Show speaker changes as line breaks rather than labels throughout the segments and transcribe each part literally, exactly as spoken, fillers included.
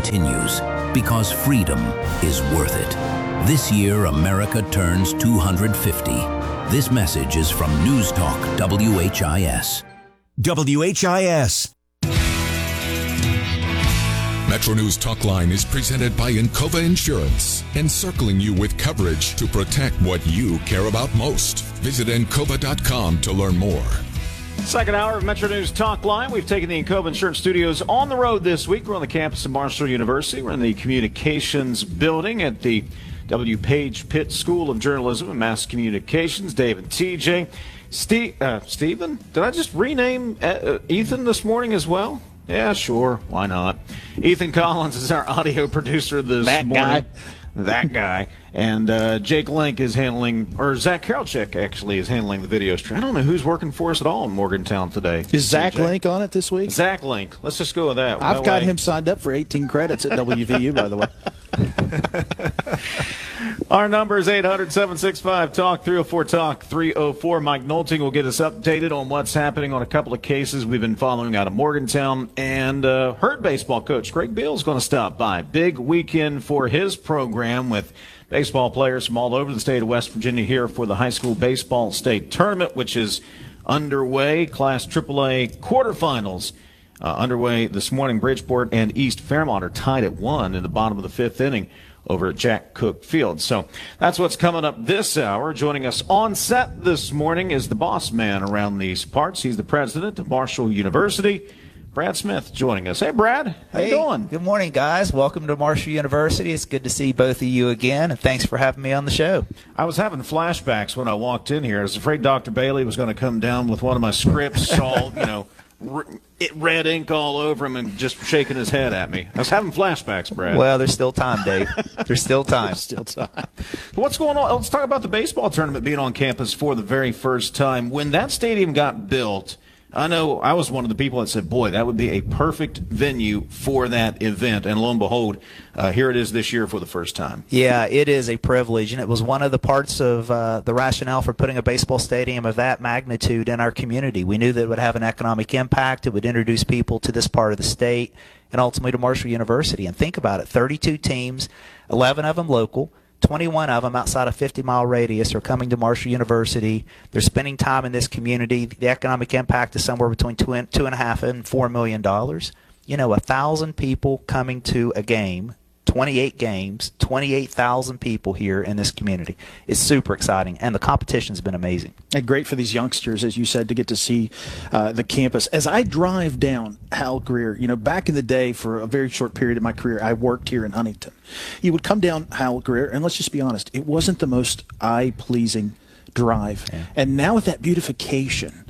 continues because freedom is worth it. This year, America turns two hundred fifty. This message is from News Talk W H I S.
W H I S.
Metro News Talkline is presented by Encova Insurance, encircling you with coverage to protect what you care about most. Visit encova dot com to learn more.
Second hour of Metro News Talkline. We've taken the Encova Insurance Studios on the road this week. We're on the campus of Marshall University. We're in the communications building at the W. Page Pitt School of Journalism and Mass Communications. Dave and T J. Steve, uh, Stephen, did I just rename uh, Ethan this morning as well? Yeah, sure. Why not? Ethan Collins is our audio producer this
that
morning.
Guy.
That guy. And uh, Jake Link is handling, or Zach Karolchek actually is handling the video stream. I don't know who's working for us at all in Morgantown today.
Is Zach
T J.
Link on it this week?
Zach Link. Let's just go with that.
I've
that
got
way.
him signed up for eighteen credits at W V U, by the way.
Our number is eight hundred, seven six five, talk, three oh four talk, three oh four. Mike Nolting will get us updated on what's happening on a couple of cases we've been following out of Morgantown. And uh, Herd baseball coach Greg Beal is going to stop by. Big weekend for his program with baseball players from all over the state of West Virginia here for the high school baseball state tournament, which is underway. Class triple A quarterfinals uh, underway this morning. Bridgeport and East Fairmont are tied at one in the bottom of the fifth inning over at Jack Cook Field. So that's what's coming up this hour. Joining us on set this morning is the boss man around these parts. He's the president of Marshall University. Brad Smith joining us. Hey, Brad. How
hey,
you doing?
Good morning, guys. Welcome to Marshall University. It's good to see both of you again, and thanks for having me on the show.
I was having flashbacks when I walked in here. I was afraid Doctor Bailey was going to come down with one of my scripts all, you know, it red ink all over him and just shaking his head at me. I was having flashbacks, Brad.
Well, there's still time, Dave. There's still time.
There's still time.
What's going on? Let's talk about the baseball tournament being on campus for the very first time. When that stadium got built, I know I was one of the people that said, boy, that would be a perfect venue for that event. And lo and behold, uh, here it is this year for the first time.
Yeah, it is a privilege, and it was one of the parts of uh, the rationale for putting a baseball stadium of that magnitude in our community. We knew that it would have an economic impact. It would introduce people to this part of the state and ultimately to Marshall University. And think about it, thirty-two teams, eleven of them local. twenty-one of them outside a fifty-mile radius are coming to Marshall University. They're spending time in this community. The economic impact is somewhere between two and, two and a half and four million dollars. You know, a thousand people coming to a game, twenty-eight games, twenty-eight thousand people here in this community. It's super exciting, and the competition's been amazing.
And great for these youngsters, as you said, to get to see uh, the campus. As I drive down Hal Greer, you know, back in the day, for a very short period of my career, I worked here in Huntington. You would come down Hal Greer, and let's just be honest, it wasn't the most eye-pleasing drive. Yeah. And now with that beautification,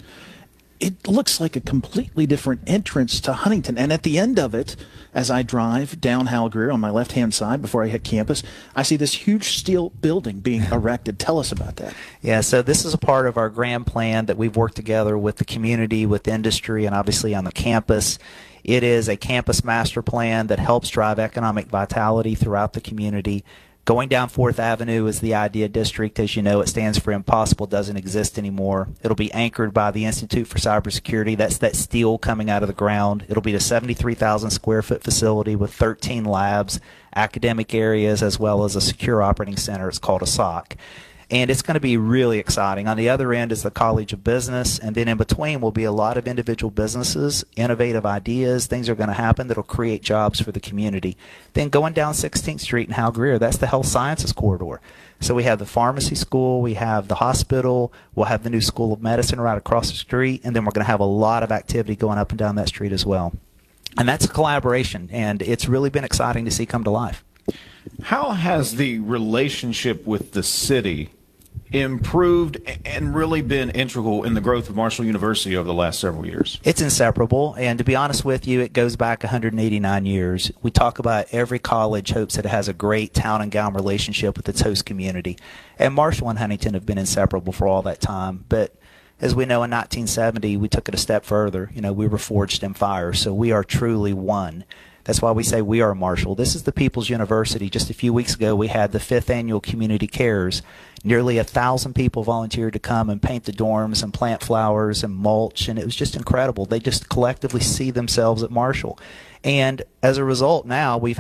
it looks like a completely different entrance to Huntington. And at the end of it, as I drive down Hal Greer on my left-hand side before I hit campus, I see this huge steel building being erected. Tell us about that.
Yeah, so this is a part of our grand plan that we've worked together with the community, with industry, and obviously on the campus. It is a campus master plan that helps drive economic vitality throughout the community. Going down Fourth Avenue is the IDEA district. As you know, it stands for impossible, doesn't exist anymore. It'll be anchored by the Institute for Cybersecurity. That's that steel coming out of the ground. It'll be a seventy-three thousand square foot facility with thirteen labs, academic areas, as well as a secure operating center. It's called a S O C. And it's going to be really exciting. On the other end is the College of Business, and then in between will be a lot of individual businesses, innovative ideas, things are going to happen that will create jobs for the community. Then going down sixteenth Street in Hal Greer, that's the Health Sciences Corridor. So we have the pharmacy school, we have the hospital, we'll have the new School of Medicine right across the street, and then we're going to have a lot of activity going up and down that street as well. And that's a collaboration, and it's really been exciting to see come to life.
How has the relationship with the city improved and really been integral in the growth of Marshall University over the last several years?
It's inseparable, and to be honest with you, it goes back one hundred eighty-nine years. We talk about every college hopes that it has a great town and gown relationship with its host community, and Marshall and Huntington have been inseparable for all that time. But as we know, in nineteen seventy, we took it a step further. You know, we were forged in fire, so we are truly one. That's why we say we are Marshall. This is the People's University. Just a few weeks ago, we had the fifth annual Community Cares. Nearly a thousand people volunteered to come and paint the dorms and plant flowers and mulch, and it was just incredible. They just collectively see themselves at Marshall. And as a result, now we've